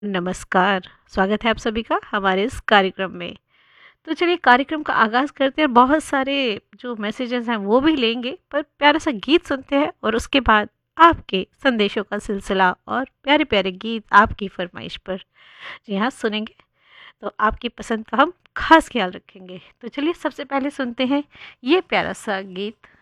नमस्कार। स्वागत है आप सभी का हमारे इस कार्यक्रम में। तो चलिए कार्यक्रम का आगाज़ करते हैं। बहुत सारे जो मैसेजेस हैं वो भी लेंगे, पर प्यारा सा गीत सुनते हैं और उसके बाद आपके संदेशों का सिलसिला और प्यारे प्यारे गीत आपकी फरमाइश पर जी हाँ सुनेंगे। तो आपकी पसंद का हम खास ख्याल रखेंगे। तो चलिए सबसे पहले सुनते हैं ये प्यारा सा गीत।